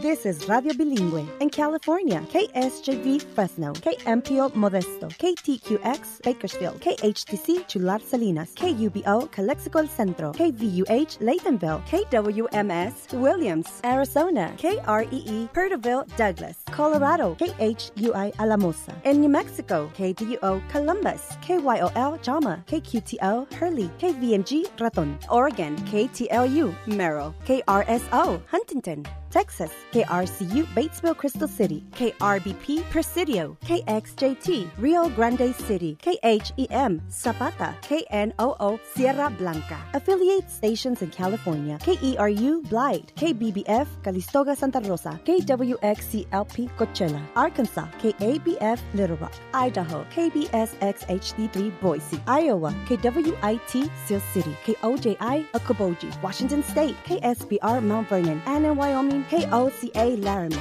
This is Radio Bilingüe. In California, KSJV Fresno, KMPO Modesto, KTQX Bakersfield, KHTC Chular Salinas, KUBO Calexico El Centro, KVUH Laytonville, KWMS Williams, Arizona, KREE Perterville Douglas, Colorado, KHUI Alamosa. In New Mexico, KDUO Columbus, KYOL Jama, KQTO Hurley, KVMG Raton. Oregon, KTLU Merrill, KRSO Huntington. Texas, KRCU Batesville Crystal City, KRBP Presidio, KXJT Rio Grande City, KHEM Zapata, KNOO Sierra Blanca. Affiliate stations in California, KERU Blythe, KBBF Calistoga Santa Rosa, KWXCLP Coachella, Arkansas, KABF Little Rock, Idaho, KBSXHD3 Boise, Iowa, KWIT Seal City, KOJI Okoboji, Washington State, KSBR Mount Vernon, and in Wyoming, KOCA Laramie.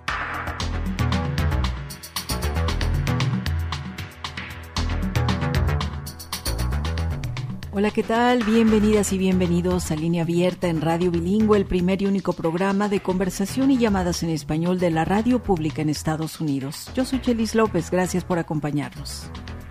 Hola, ¿qué tal? Bienvenidas y bienvenidos a Línea Abierta en Radio Bilingüe, el primer y único programa de conversación y llamadas en español de la radio pública en Estados Unidos. Yo soy Chelis López, gracias por acompañarnos.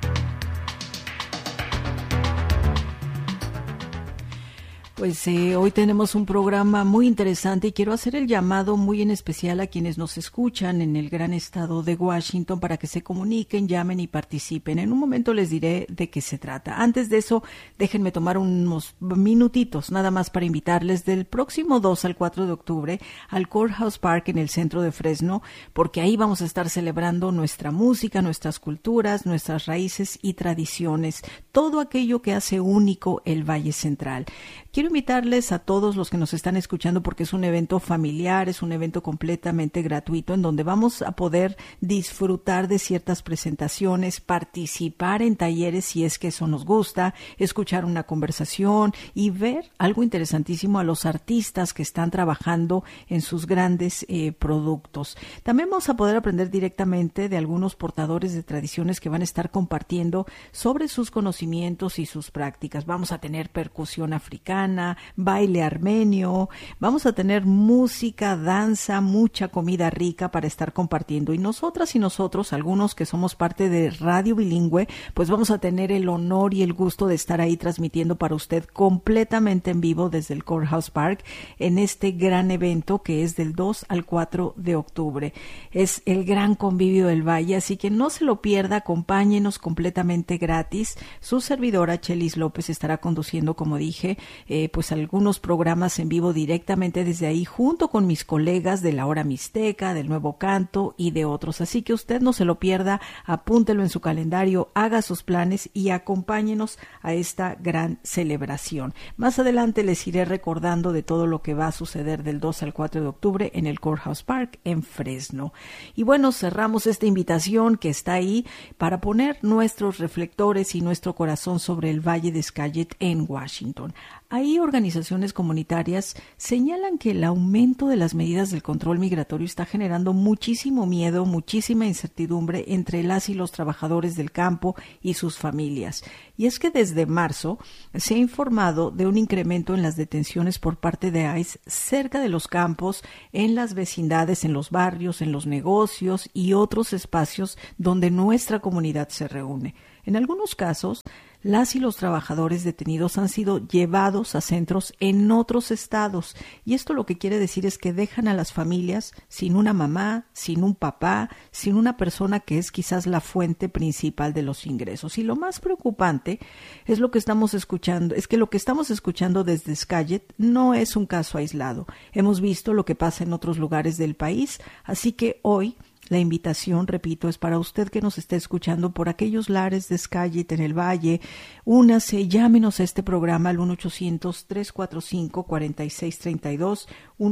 Pues hoy tenemos un programa muy interesante y quiero hacer el llamado muy en especial a quienes nos escuchan en el gran estado de Washington para que se comuniquen, llamen y participen. En un momento les diré de qué se trata. Antes de eso, déjenme tomar unos minutitos nada más para invitarles del próximo 2 al 4 de octubre al Courthouse Park en el centro de Fresno, porque ahí vamos a estar celebrando nuestra música, nuestras culturas, nuestras raíces y tradiciones, todo aquello que hace único el Valle Central. Quiero invitarles a todos los que nos están escuchando porque es un evento familiar, es un evento completamente gratuito en donde vamos a poder disfrutar de ciertas presentaciones, participar en talleres si es que eso nos gusta, escuchar una conversación y ver algo interesantísimo a los artistas que están trabajando en sus grandes productos. También vamos a poder aprender directamente de algunos portadores de tradiciones que van a estar compartiendo sobre sus conocimientos y sus prácticas. Vamos a tener percusión africana, baile armenio, vamos a tener música, danza, mucha comida rica para estar compartiendo. Y nosotras y nosotros, algunos que somos parte de Radio Bilingüe, pues vamos a tener el honor y el gusto de estar ahí transmitiendo para usted completamente en vivo desde el Courthouse Park en este gran evento que es del 2 al 4 de octubre. Es el gran convivio del Valle, así que no se lo pierda, acompáñenos completamente gratis. Su servidora Chelis López estará conduciendo, como dije, pues algunos programas en vivo directamente desde ahí junto con mis colegas de la Hora Mixteca, del Nuevo Canto y de otros. Así que usted no se lo pierda, apúntelo en su calendario, haga sus planes y acompáñenos a esta gran celebración. Más adelante les iré recordando de todo lo que va a suceder del 2 al 4 de octubre en el Courthouse Park en Fresno. Y bueno, cerramos esta invitación que está ahí para poner nuestros reflectores y nuestro corazón sobre el Valle de Skagit en Washington. Ahí organizaciones comunitarias señalan que el aumento de las medidas del control migratorio está generando muchísimo miedo, muchísima incertidumbre entre las y los trabajadores del campo y sus familias. Y es que desde marzo se ha informado de un incremento en las detenciones por parte de ICE cerca de los campos, en las vecindades, en los barrios, en los negocios y otros espacios donde nuestra comunidad se reúne. En algunos casos, las y los trabajadores detenidos han sido llevados a centros en otros estados y esto lo que quiere decir es que dejan a las familias sin una mamá, sin un papá, sin una persona que es quizás la fuente principal de los ingresos. Y lo más preocupante es lo que estamos escuchando, es que lo que estamos escuchando desde Skagit no es un caso aislado. Hemos visto lo que pasa en otros lugares del país, así que hoy la invitación, repito, es para usted que nos esté escuchando por aquellos lares de Skagit en el Valle. Únase, llámenos a este programa al 1-800-345-4632,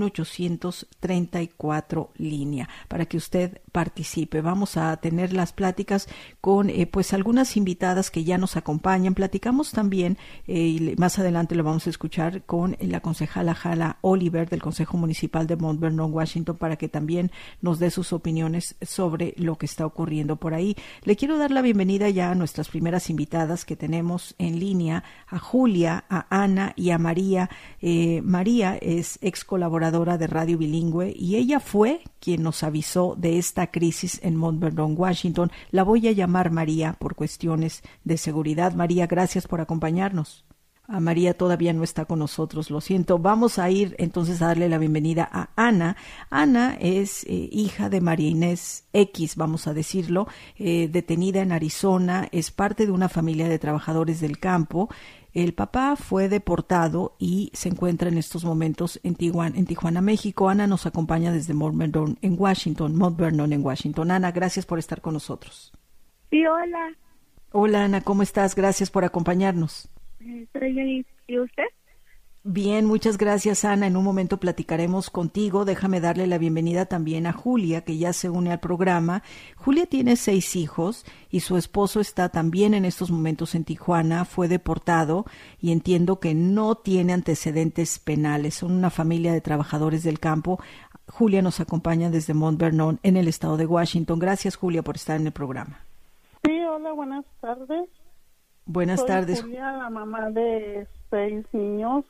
1-800-34 línea, para que usted participe. Vamos a tener las pláticas con pues algunas invitadas que ya nos acompañan. Platicamos también, y más adelante lo vamos a escuchar, con la concejala Hala Oliver del Consejo Municipal de Mount Vernon, Washington, para que también nos dé sus opiniones cuestiones sobre lo que está ocurriendo por ahí. Le quiero dar la bienvenida ya a nuestras primeras invitadas que tenemos en línea, a Julia, a Ana y a María. María es ex colaboradora de Radio Bilingüe y ella fue quien nos avisó de esta crisis en Mount Vernon, Washington. La voy a llamar María por cuestiones de seguridad. María, gracias por acompañarnos. A María todavía no está con nosotros, lo siento. Vamos a ir entonces a darle la bienvenida a Ana. Ana es hija de María Inés X, vamos a decirlo, detenida en Arizona, es parte de una familia de trabajadores del campo. El papá fue deportado y se encuentra en estos momentos en Tijuana, México. Ana nos acompaña desde Mount Vernon en Washington. Ana, gracias por estar con nosotros. Sí, hola. Hola, Ana, ¿cómo estás? Gracias por acompañarnos. Estoy bien. ¿Y usted? Bien, muchas gracias, Ana. En un momento platicaremos contigo. Déjame darle la bienvenida también a Julia, que ya se une al programa. Julia tiene 6 hijos y su esposo está también en estos momentos en Tijuana. Fue deportado y entiendo que no tiene antecedentes penales. Son una familia de trabajadores del campo. Julia nos acompaña desde Mount Vernon, en el estado de Washington. Gracias, Julia, por estar en el programa. Sí, hola, buenas tardes. Buenas tardes. Soy Julia, la mamá de 6 niños.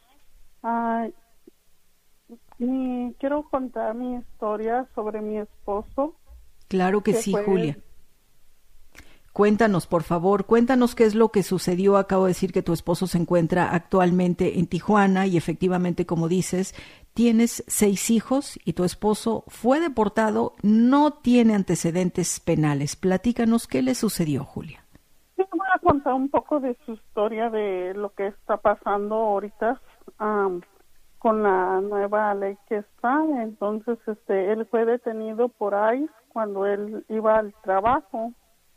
Quiero contar mi historia sobre mi esposo. Claro que sí, Julia. Cuéntanos, por favor, cuéntanos qué es lo que sucedió. Acabo de decir que tu esposo se encuentra actualmente en Tijuana y efectivamente, como dices, tienes 6 hijos y tu esposo fue deportado, no tiene antecedentes penales. Platícanos qué le sucedió, Julia. Voy a contar un poco de su historia, de lo que está pasando ahorita con la nueva ley que está. Entonces, él fue detenido por ICE cuando él iba al trabajo.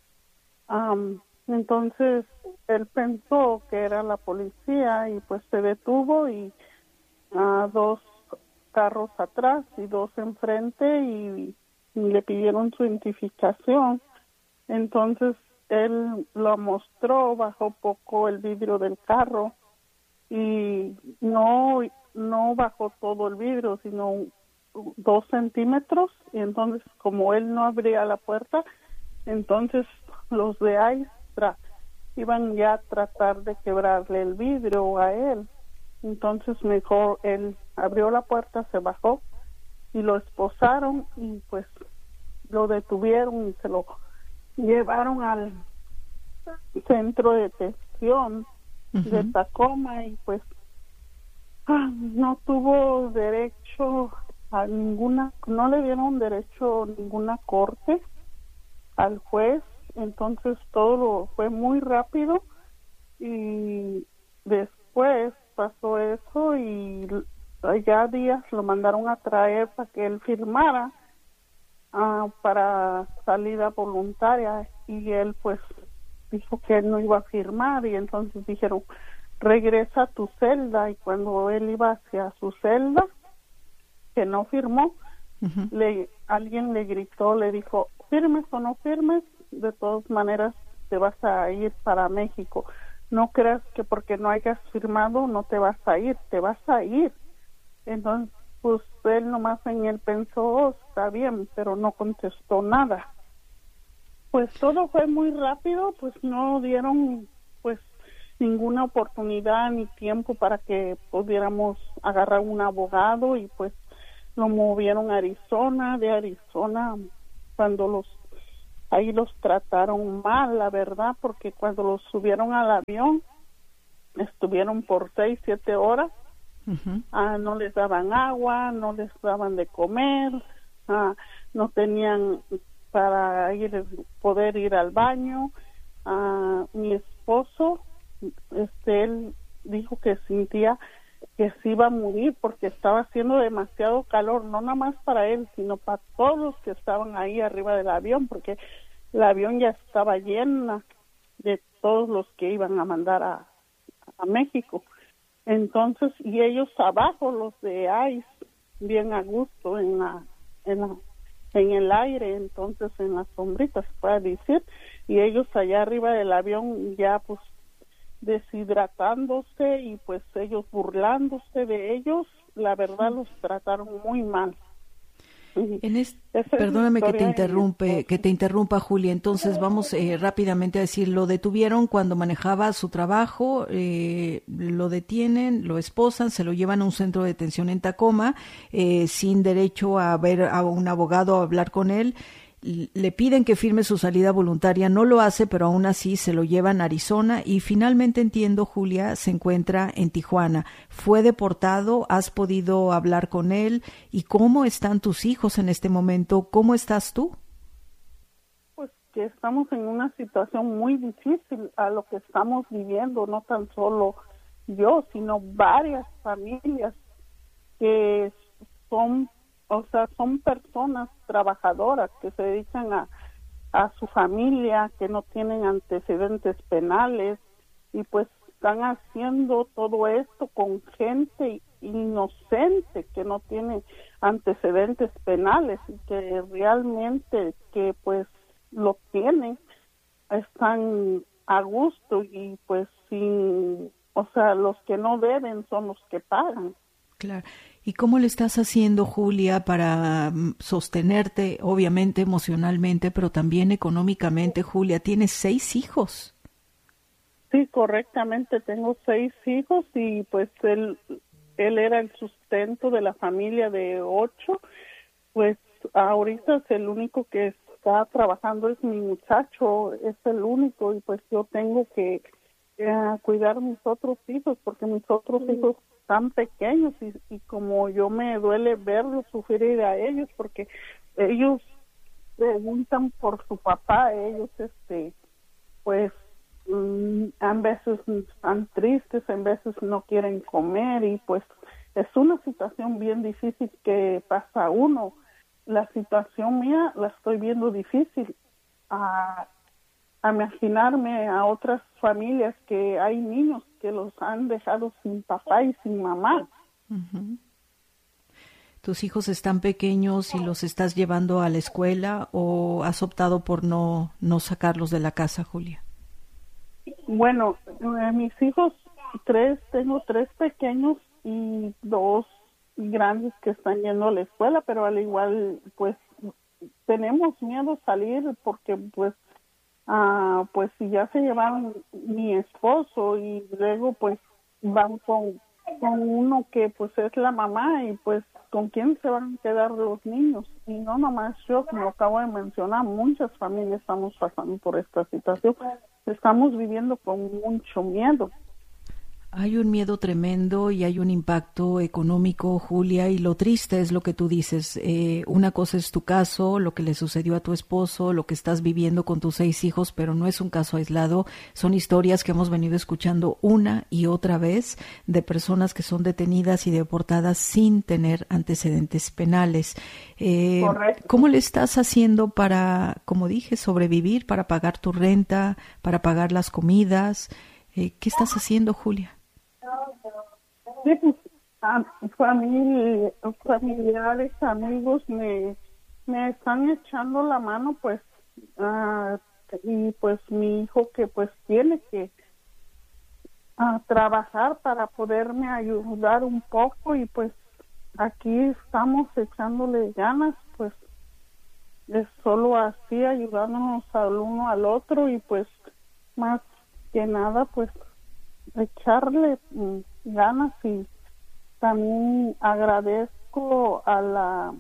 Entonces, él pensó que era la policía y pues se detuvo y 2 carros atrás y 2 enfrente y le pidieron su identificación. Entonces, él lo mostró, bajó poco el vidrio del carro y no bajó todo el vidrio, sino 2 centímetros, y entonces como él no abría la puerta, entonces los de ICE iban ya a tratar de quebrarle el vidrio a él. Entonces mejor él abrió la puerta, se bajó y lo esposaron y pues lo detuvieron y se lo llevaron al centro de detención de Tacoma y pues no tuvo derecho a no le dieron derecho a ninguna corte al juez. Entonces todo fue muy rápido y después pasó eso y ya días lo mandaron a traer para que él firmara para salida voluntaria y él pues dijo que él no iba a firmar y entonces dijeron regresa a tu celda, y cuando él iba hacia su celda que no firmó, alguien le gritó, le dijo firmes o no firmes, de todas maneras te vas a ir para México, no creas que porque no hayas firmado no te vas a ir, te vas a ir. Entonces pues él nomás en él pensó, está bien, pero no contestó nada. Pues todo fue muy rápido, pues no dieron pues ninguna oportunidad ni tiempo para que pudiéramos agarrar un abogado y pues lo movieron a Arizona. De Arizona, cuando ahí los trataron mal, la verdad, porque cuando los subieron al avión estuvieron por 6-7 horas. No les daban agua, no les daban de comer, no tenían para poder ir al baño. Mi esposo, él dijo que sentía que se iba a morir porque estaba haciendo demasiado calor, no nada más para él, sino para todos los que estaban ahí arriba del avión, porque el avión ya estaba lleno de todos los que iban a mandar a México. Entonces, y ellos abajo, los de ICE, bien a gusto en el aire, entonces en las sombritas, se puede decir, y ellos allá arriba del avión ya pues deshidratándose y pues ellos burlándose de ellos, la verdad los trataron muy mal. Y Perdóname que te interrumpa, Julia. Entonces vamos rápidamente a decir, lo detuvieron cuando manejaba su trabajo, lo detienen, lo esposan, se lo llevan a un centro de detención en Tacoma, sin derecho a ver a un abogado, a hablar con él. Le piden que firme su salida voluntaria, no lo hace, pero aún así se lo llevan a Arizona y finalmente, entiendo, Julia, se encuentra en Tijuana. ¿Fue deportado? ¿Has podido hablar con él? ¿Y cómo están tus hijos en este momento? ¿Cómo estás tú? Pues que estamos en una situación muy difícil a lo que estamos viviendo, no tan solo yo, sino varias familias que son personas trabajadoras que se dedican a su familia, que no tienen antecedentes penales y pues están haciendo todo esto con gente inocente que no tiene antecedentes penales y que realmente que pues lo tienen, están a gusto y pues los que no deben son los que pagan. Claro. ¿Y cómo le estás haciendo, Julia, para sostenerte, obviamente emocionalmente, pero también económicamente? Julia, tienes 6 hijos. Sí, correctamente, tengo 6 hijos y pues él era el sustento de la familia de 8. Pues ahorita es el único que está trabajando, es mi muchacho, es el único y pues yo tengo que cuidar a mis otros hijos porque mis otros hijos tan pequeños y como yo me duele verlos sufrir a ellos porque ellos preguntan por su papá, ellos pues a veces están tristes, a veces no quieren comer y pues es una situación bien difícil que pasa uno. La situación mía la estoy viendo difícil a imaginarme a otras familias que hay niños que los han dejado sin papá y sin mamá. Uh-huh. ¿Tus hijos están pequeños y los estás llevando a la escuela o has optado por no sacarlos de la casa, Julia? Bueno, mis hijos, tengo 3 pequeños y 2 grandes que están yendo a la escuela, pero al igual pues tenemos miedo a salir porque pues si ya se llevaron mi esposo y luego pues van con uno que pues es la mamá y pues con quién se van a quedar los niños. Y no nomás yo, como acabo de mencionar, muchas familias estamos pasando por esta situación, estamos viviendo con mucho miedo. Hay un miedo tremendo y hay un impacto económico, Julia, y lo triste es lo que tú dices. Una cosa es tu caso, lo que le sucedió a tu esposo, lo que estás viviendo con tus 6 hijos, pero no es un caso aislado. Son historias que hemos venido escuchando una y otra vez de personas que son detenidas y deportadas sin tener antecedentes penales. ¿Cómo le estás haciendo para, como dije, sobrevivir, para pagar tu renta, para pagar las comidas? ¿Qué estás haciendo, Julia? Sí, pues, familiares, amigos me están echando la mano, pues, y pues mi hijo que pues tiene que trabajar para poderme ayudar un poco y pues aquí estamos echándole ganas, pues es solo así ayudándonos al uno al otro y pues más que nada pues echarle ganas y también agradezco a la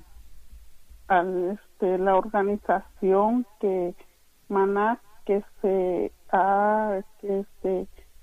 organización que Maná que